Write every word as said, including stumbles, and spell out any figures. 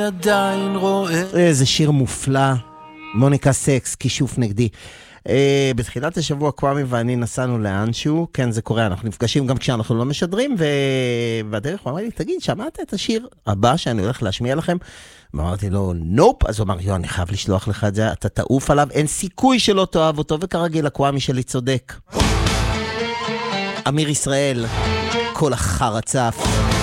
עדיין רואה. איזה שיר מופלא. מוניקה סקס, כישוף נגדי. Uh, בתחילת השבוע קוואמי ואני נסענו לאנשהו, כן זה קורה, אנחנו נפגשים גם כשאנחנו לא משדרים, ובדרך הוא אמר לי, תגיד, שמעת את השיר הבא שאני הולך להשמיע לכם? ואמרתי לו, נופ, אז הוא אמר, יו, אני חייב לשלוח לך את זה, אתה תעוף עליו, אין סיכוי שלא תאהב אותו, וכרגיל הקוואמי שלי צודק. אמיר ישראל, כל החר הצף.